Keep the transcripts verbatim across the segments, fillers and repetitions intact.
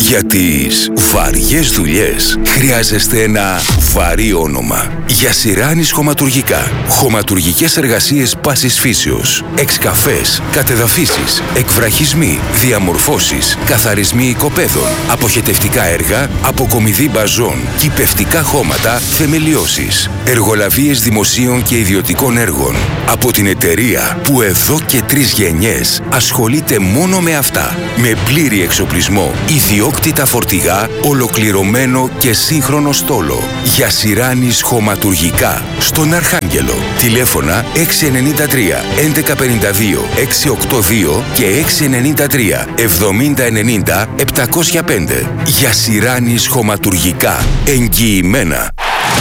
Για τις βαριές δουλειές χρειάζεστε ένα βαρύ όνομα. Για Σιράνης Χωματουργικά. Χωματουργικές εργασίες πάσης φύσεως. Εξκαφές, κατεδαφίσεις, εκβραχισμοί, διαμορφώσεις, καθαρισμοί οικοπαίδων, αποχετευτικά έργα, αποκομιδή μπαζών, κηπευτικά χώματα, θεμελιώσεις. Εργολαβίες δημοσίων και ιδιωτικών έργων. Από την εταιρεία που εδώ και τρεις γενιές ασχολείται μόνο με αυτά. Με πλήρη εξοπλισμό, ιδιόκτητα φορτηγά, ολοκληρωμένο και σύγχρονο στόλο. Για Σιράνης Χωματουργικά. Στον Αρχάγγελο. Τηλέφωνα έξι εννιά τρία έντεκα πενήντα δύο εξακόσια ογδόντα δύο και έξι εννιά τρία εβδομήντα ενενήντα επτακόσια πέντε. Για Σιράνης Χωματουργικά. Εγγυημένα.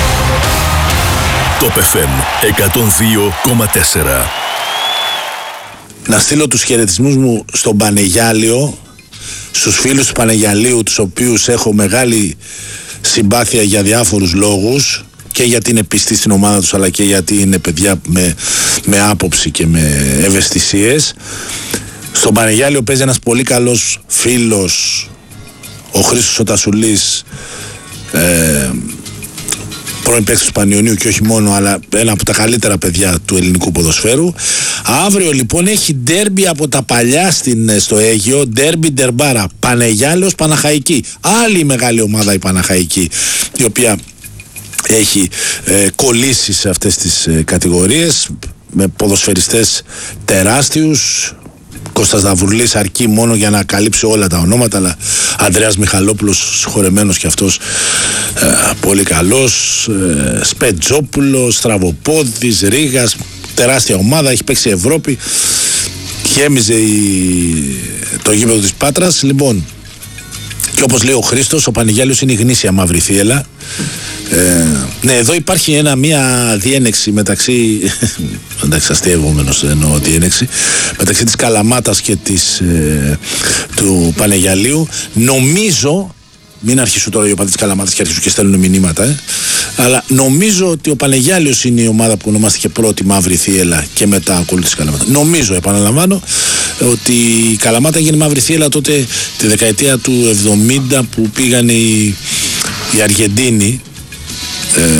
Top εφ εμ εκατόν δύο κόμμα τέσσερα. Να στείλω τους χαιρετισμούς μου στον Πανεγιάλιο, στους φίλους του Πανεγιαλίου, τους οποίους έχω μεγάλη συμπάθεια για διάφορους λόγους, και γιατί είναι πιστοί στην ομάδα τους, αλλά και γιατί είναι παιδιά με, με άποψη και με ευαισθησίες. Στον Πανεγιάλιο παίζει ένας πολύ καλός φίλος, ο Χρήστος ο Τασουλής, ε, πρώην παίκτης του Πανιωνίου και όχι μόνο, αλλά ένα από τα καλύτερα παιδιά του ελληνικού ποδοσφαίρου. Αύριο λοιπόν έχει ντέρμπι από τα παλιά στην, στο Αίγυο, ντέρμπι ντερμπάρα, Πανεγιάλεος Παναχαϊκή. Άλλη μεγάλη ομάδα η Παναχαϊκή, η οποία έχει ε, κολλήσει σε αυτές τις ε, κατηγορίες με ποδοσφαιριστές τεράστιους. Κώστας Δαβουρλής αρκεί μόνο για να καλύψει όλα τα ονόματα, αλλά Ανδρέας Μιχαλόπουλος, συγχωρεμένος και αυτός, ε, πολύ καλός, ε, Σπετζόπουλος, Στραβοπόδης, Ρήγας, τεράστια ομάδα, έχει παίξει Ευρώπη, γέμιζε η, το γήπεδο της Πάτρας. Λοιπόν, και όπως λέει ο Χρήστος, ο Πανεγιάλιος είναι η γνήσια μαύρη θύελλα. Ε, ναι, εδώ υπάρχει ένα, μία διένεξη μεταξύ, εντάξει, αστείευομενος εννοώ διένεξη, μεταξύ της Καλαμάτας και της, ε, του Πανεγιαλίου. Νομίζω, μην αρχίσουν τώρα οι οπαδοί της Καλαμάτας και αρχίσουν και στέλνουν μηνύματα, ε, αλλά νομίζω ότι ο Πανεγιάλιος είναι η ομάδα που ονομάστηκε πρώτη μαύρη θύελλα και μετά ακολούθησε η Καλαμάτα. Νομίζω, επαναλαμβάνω, ότι η Καλαμάτα έγινε μαύρη θύελλα τότε τη δεκαετία του εβδομήντα που πήγαν οι, οι Αργεντίνοι. Ε,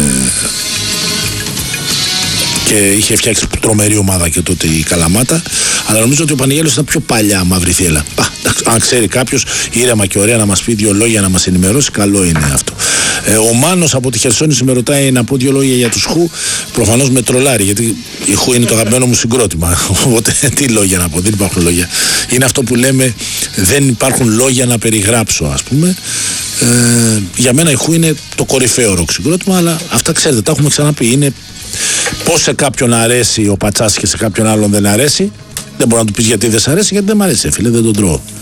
και είχε φτιάξει τρομερή ομάδα και τότε η Καλαμάτα, αλλά νομίζω ότι ο Πανεγιάλιος ήταν πιο παλιά μαύρη θύελλα. Αν ξέρει κάποιος ήρεμα και ωραία να μας πει δύο λόγια, να μας ενημερώσει, καλό είναι αυτό. Ε, ο Μάνος από τη Χερσόνησο με ρωτάει να πω δύο λόγια για τους Χου. Προφανώς με τρολάρει, γιατί η Χου είναι το αγαπημένο μου συγκρότημα. Οπότε τι λόγια να πω, δεν υπάρχουν λόγια. Είναι αυτό που λέμε, δεν υπάρχουν λόγια να περιγράψω, ας πούμε. Ε, για μένα η Χου είναι το κορυφαίο ροκ συγκρότημα, αλλά αυτά ξέρετε, τα έχουμε ξαναπεί. Είναι πως σε κάποιον αρέσει ο πατσάς και σε κάποιον άλλον δεν αρέσει. Δεν μπορώ να του πεις γιατί δεν σ' αρέσει, γιατί δεν μ' αρέσει, φίλε, δεν τον τρώω.